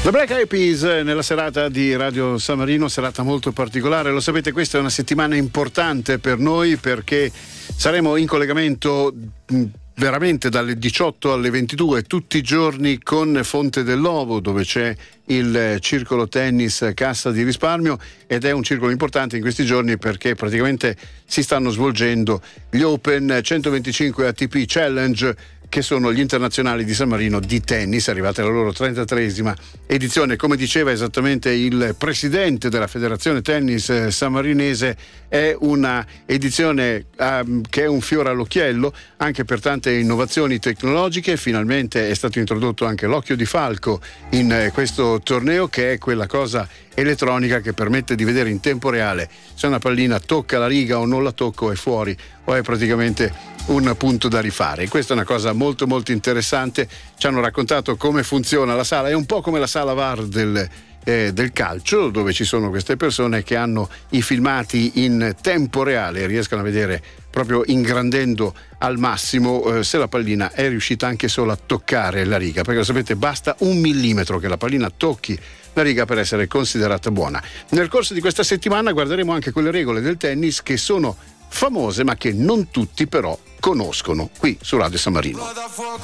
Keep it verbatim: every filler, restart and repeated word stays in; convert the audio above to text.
The Black Eyed Peas nella serata di Radio San Marino, serata molto particolare. Lo sapete, questa è una settimana importante per noi perché saremo in collegamento veramente dalle diciotto alle ventidue tutti i giorni con Fonte dell'Ovo, dove c'è il circolo tennis Cassa di Risparmio, ed è un circolo importante in questi giorni perché praticamente si stanno svolgendo gli Open centoventicinque A T P Challenge, che sono gli internazionali di San Marino di tennis, arrivate alla loro trentatreesima edizione. Come diceva esattamente il presidente della Federazione Tennis Sammarinese, è una edizione um, che è un fiore all'occhiello anche per tante innovazioni tecnologiche. Finalmente è stato introdotto anche l'occhio di falco in eh, questo torneo, che è quella cosa elettronica che permette di vedere in tempo reale se una pallina tocca la riga o non la tocca, o è fuori o è praticamente un punto da rifare. Questa è una cosa molto molto interessante. Ci hanno raccontato come funziona la sala, è un po' come la sala V A R del, eh, del calcio, dove ci sono queste persone che hanno i filmati in tempo reale, riescono a vedere proprio ingrandendo al massimo eh, se la pallina è riuscita anche solo a toccare la riga, perché lo sapete, basta un millimetro che la pallina tocchi la riga per essere considerata buona. Nel corso di questa settimana guarderemo anche quelle regole del tennis che sono famose ma che non tutti però conoscono, qui su Radio San Marino.